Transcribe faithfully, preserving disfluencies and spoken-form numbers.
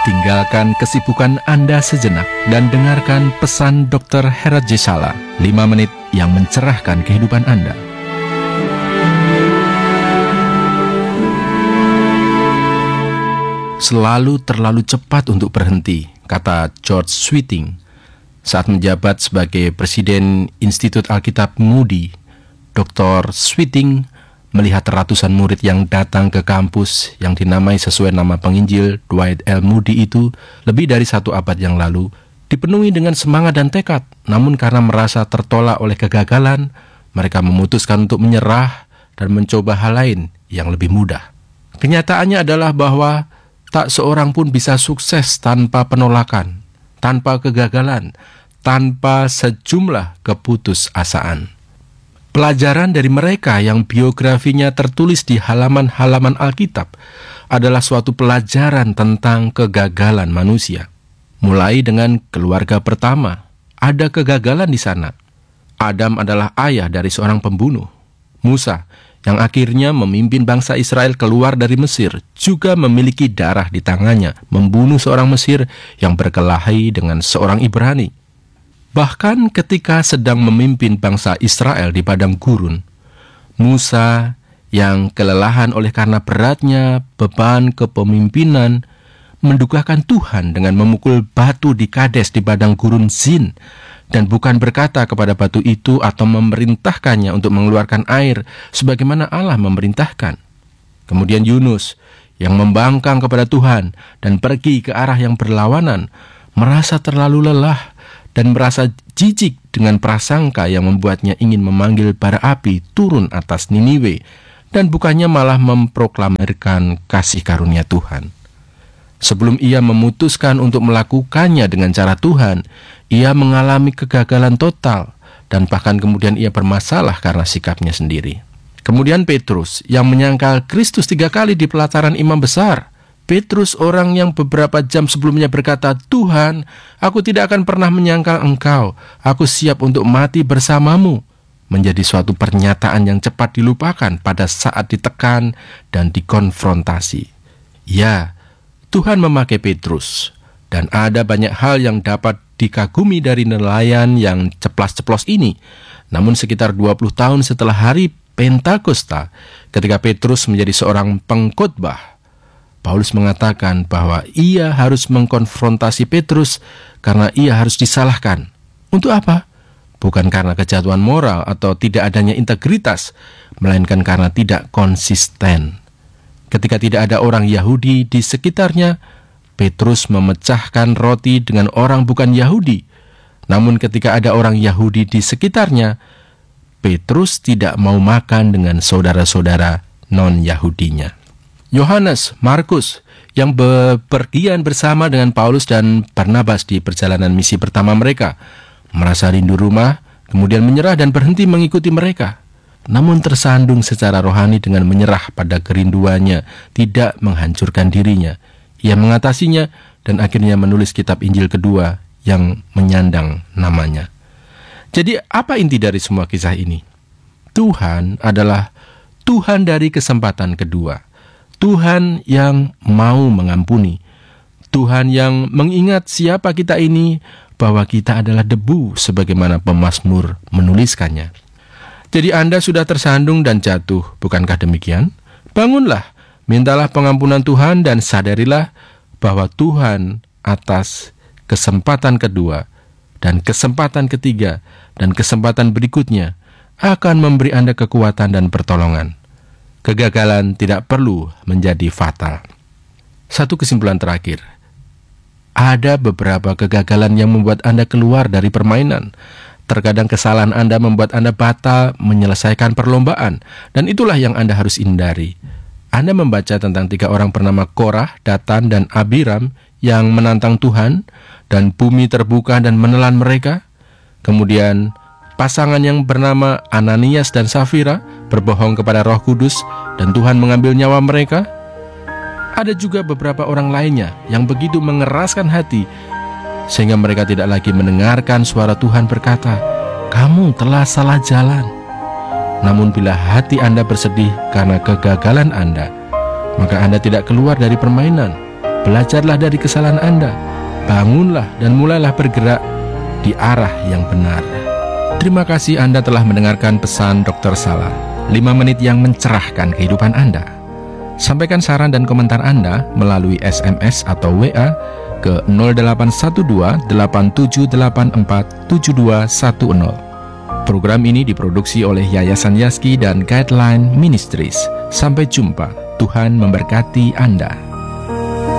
Tinggalkan kesibukan Anda sejenak dan dengarkan pesan dokter Herat Jesala, lima menit yang mencerahkan kehidupan Anda. Selalu terlalu cepat untuk berhenti, kata George Sweeting. Saat menjabat sebagai Presiden Institut Alkitab Moody, dokter Sweeting melihat ratusan murid yang datang ke kampus yang dinamai sesuai nama penginjil Dwight L. Moody itu lebih dari satu abad yang lalu, dipenuhi dengan semangat dan tekad. Namun karena merasa tertolak oleh kegagalan, mereka memutuskan untuk menyerah dan mencoba hal lain yang lebih mudah. Kenyataannya adalah bahwa tak seorang pun bisa sukses tanpa penolakan, tanpa kegagalan, tanpa sejumlah keputusasaan. Pelajaran dari mereka yang biografinya tertulis di halaman-halaman Alkitab adalah suatu pelajaran tentang kegagalan manusia. Mulai dengan keluarga pertama, ada kegagalan di sana. Adam adalah ayah dari seorang pembunuh. Musa, yang akhirnya memimpin bangsa Israel keluar dari Mesir, juga memiliki darah di tangannya, membunuh seorang Mesir yang berkelahi dengan seorang Ibrani. Bahkan ketika sedang memimpin bangsa Israel di padang gurun, Musa yang kelelahan oleh karena beratnya beban kepemimpinan mendukakan Tuhan dengan memukul batu di Kades di padang gurun Zin, dan bukan berkata kepada batu itu atau memerintahkannya untuk mengeluarkan air sebagaimana Allah memerintahkan. Kemudian Yunus yang membangkang kepada Tuhan dan pergi ke arah yang berlawanan, merasa terlalu lelah dan merasa jijik dengan prasangka yang membuatnya ingin memanggil bara api turun atas Niniwe, dan bukannya malah memproklamirkan kasih karunia Tuhan. Sebelum ia memutuskan untuk melakukannya dengan cara Tuhan, ia mengalami kegagalan total, dan bahkan kemudian ia bermasalah karena sikapnya sendiri. Kemudian Petrus yang menyangkal Kristus tiga kali di pelataran imam besar. Petrus, orang yang beberapa jam sebelumnya berkata, "Tuhan, aku tidak akan pernah menyangkal Engkau. Aku siap untuk mati bersamamu," menjadi suatu pernyataan yang cepat dilupakan pada saat ditekan dan dikonfrontasi. Ya, Tuhan memakai Petrus, dan ada banyak hal yang dapat dikagumi dari nelayan yang ceplas-ceplos ini. Namun sekitar dua puluh tahun setelah hari Pentakosta, ketika Petrus menjadi seorang pengkhotbah, Paulus mengatakan bahwa ia harus mengkonfrontasi Petrus karena ia harus disalahkan. Untuk apa? Bukan karena kejatuhan moral atau tidak adanya integritas, melainkan karena tidak konsisten. Ketika tidak ada orang Yahudi di sekitarnya, Petrus memecahkan roti dengan orang bukan Yahudi. Namun ketika ada orang Yahudi di sekitarnya, Petrus tidak mau makan dengan saudara-saudara non-Yahudinya. Yohanes, Markus, yang bepergian bersama dengan Paulus dan Barnabas di perjalanan misi pertama mereka, merasa rindu rumah, kemudian menyerah dan berhenti mengikuti mereka. Namun tersandung secara rohani dengan menyerah pada kerinduannya, tidak menghancurkan dirinya. Ia mengatasinya dan akhirnya menulis kitab Injil kedua yang menyandang namanya. Jadi apa inti dari semua kisah ini? Tuhan adalah Tuhan dari kesempatan kedua. Tuhan yang mau mengampuni. Tuhan yang mengingat siapa kita ini, bahwa kita adalah debu sebagaimana pemazmur menuliskannya. Jadi Anda sudah tersandung dan jatuh, bukankah demikian? Bangunlah, mintalah pengampunan Tuhan dan sadarilah bahwa Tuhan atas kesempatan kedua dan kesempatan ketiga dan kesempatan berikutnya akan memberi Anda kekuatan dan pertolongan. Kegagalan tidak perlu menjadi fatal. Satu kesimpulan terakhir. Ada beberapa kegagalan yang membuat Anda keluar dari permainan. Terkadang kesalahan Anda membuat Anda batal menyelesaikan perlombaan, dan itulah yang Anda harus hindari. Anda membaca tentang tiga orang bernama Korah, Datan, dan Abiram yang menantang Tuhan, dan bumi terbuka dan menelan mereka. Kemudian pasangan yang bernama Ananias dan Safira berbohong kepada Roh Kudus dan Tuhan mengambil nyawa mereka. Ada juga beberapa orang lainnya yang begitu mengeraskan hati sehingga mereka tidak lagi mendengarkan suara Tuhan berkata, "Kamu telah salah jalan." Namun bila hati Anda bersedih karena kegagalan Anda, maka Anda tidak keluar dari permainan. Belajarlah dari kesalahan Anda. Bangunlah dan mulailah bergerak di arah yang benar. Terima kasih Anda telah mendengarkan pesan dokter Salah, lima menit yang mencerahkan kehidupan Anda. Sampaikan saran dan komentar Anda melalui S M S atau W A ke nol delapan satu dua delapan tujuh delapan empat tujuh dua satu nol. Program ini diproduksi oleh Yayasan Yaski dan Guideline Ministries. Sampai jumpa. Tuhan memberkati Anda.